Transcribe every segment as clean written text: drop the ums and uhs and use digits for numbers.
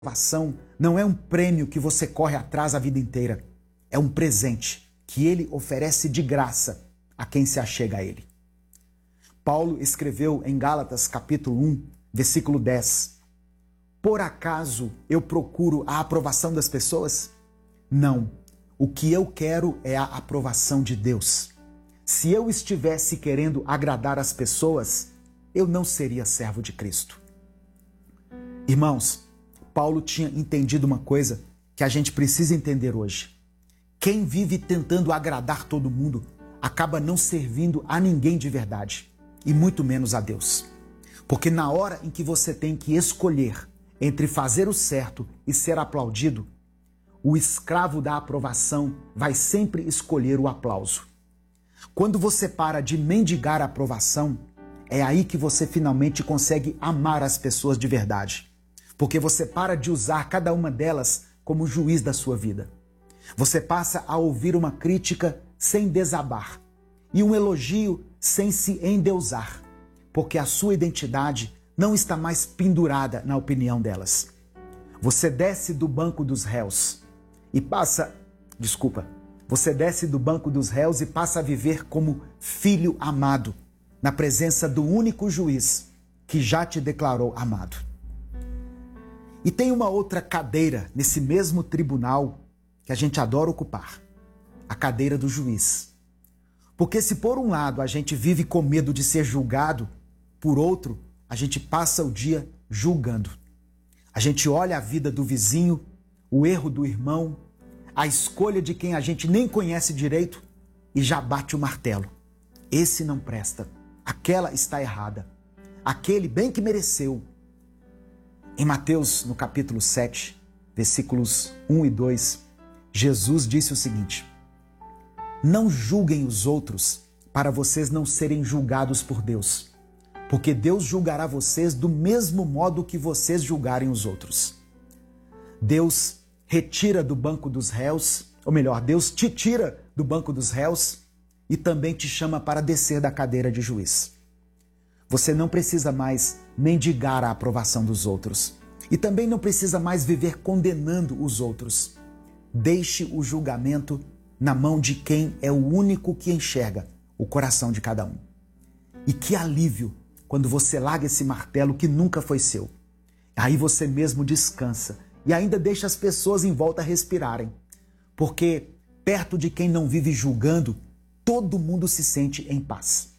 aprovação não é um prêmio que você corre atrás a vida inteira. É um presente que ele oferece de graça a quem se achega a ele. Paulo escreveu em Gálatas capítulo 1, versículo 10. Por acaso eu procuro a aprovação das pessoas? Não. O que eu quero é a aprovação de Deus. Se eu estivesse querendo agradar as pessoas, eu não seria servo de Cristo. Irmãos, Paulo tinha entendido uma coisa que a gente precisa entender hoje. Quem vive tentando agradar todo mundo acaba não servindo a ninguém de verdade, e muito menos a Deus. Porque na hora em que você tem que escolher entre fazer o certo e ser aplaudido, o escravo da aprovação vai sempre escolher o aplauso. Quando você para de mendigar a aprovação, é aí que você finalmente consegue amar as pessoas de verdade. Porque você para de usar cada uma delas como juiz da sua vida. Você passa a ouvir uma crítica sem desabar e um elogio sem se endeusar, porque a sua identidade não está mais pendurada na opinião delas. Você desce do banco dos réus e passa a viver como filho amado, na presença do único juiz que já te declarou amado. E tem uma outra cadeira nesse mesmo tribunal que a gente adora ocupar, a cadeira do juiz. Porque se por um lado a gente vive com medo de ser julgado, por outro, a gente passa o dia julgando. A gente olha a vida do vizinho, o erro do irmão, a escolha de quem a gente nem conhece direito e já bate o martelo. Esse não presta, aquela está errada, aquele bem que mereceu. Em Mateus, no capítulo 7, versículos 1 e 2, Jesus disse o seguinte: não julguem os outros para vocês não serem julgados por Deus, porque Deus julgará vocês do mesmo modo que vocês julgarem os outros. Deus retira do banco dos réus, ou melhor, Deus te tira do banco dos réus e também te chama para descer da cadeira de juiz. Você não precisa mais mendigar a aprovação dos outros e também não precisa mais viver condenando os outros. Deixe o julgamento na mão de quem é o único que enxerga o coração de cada um. E que alívio quando você larga esse martelo que nunca foi seu. Aí você mesmo descansa e ainda deixa as pessoas em volta respirarem. Porque perto de quem não vive julgando, todo mundo se sente em paz.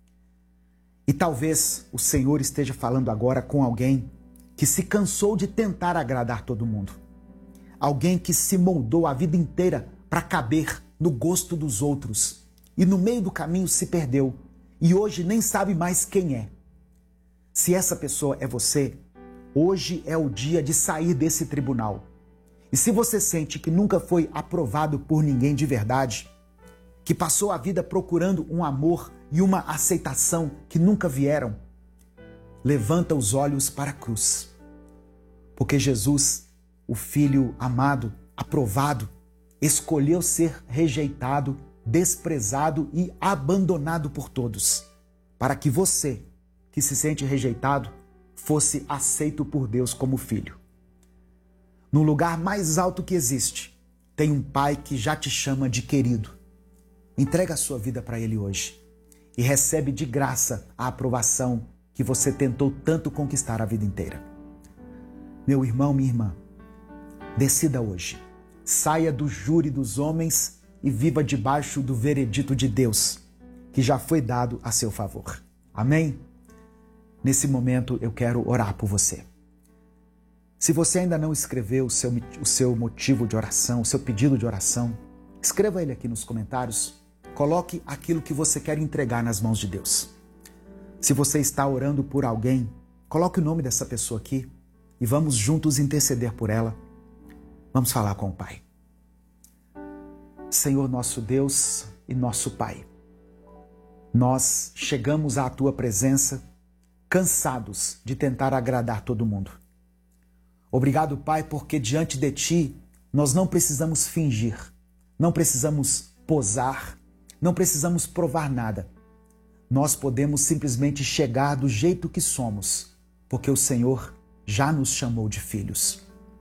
E talvez o Senhor esteja falando agora com alguém que se cansou de tentar agradar todo mundo. Alguém que se moldou a vida inteira para caber no gosto dos outros e no meio do caminho se perdeu e hoje nem sabe mais quem é. Se essa pessoa é você, hoje é o dia de sair desse tribunal. E se você sente que nunca foi aprovado por ninguém de verdade, que passou a vida procurando um amor e uma aceitação que nunca vieram, levanta os olhos para a cruz. Porque Jesus, o Filho amado, aprovado, escolheu ser rejeitado, desprezado e abandonado por todos, para que você, que se sente rejeitado, fosse aceito por Deus como filho. No lugar mais alto que existe, tem um Pai que já te chama de querido. Entrega a sua vida para Ele hoje e recebe de graça a aprovação que você tentou tanto conquistar a vida inteira. Meu irmão, minha irmã, decida hoje. Saia do júri dos homens e viva debaixo do veredito de Deus, que já foi dado a seu favor. Amém? Nesse momento eu quero orar por você. Se você ainda não escreveu o seu motivo de oração, o seu pedido de oração, escreva ele aqui nos comentários. Coloque aquilo que você quer entregar nas mãos de Deus. Se você está orando por alguém, coloque o nome dessa pessoa aqui e vamos juntos interceder por ela. Vamos falar com o Pai. Senhor nosso Deus e nosso Pai, nós chegamos à Tua presença cansados de tentar agradar todo mundo. Obrigado, Pai, porque diante de Ti nós não precisamos fingir, não precisamos posar, não precisamos provar nada. Nós podemos simplesmente chegar do jeito que somos, porque o Senhor já nos chamou de filhos.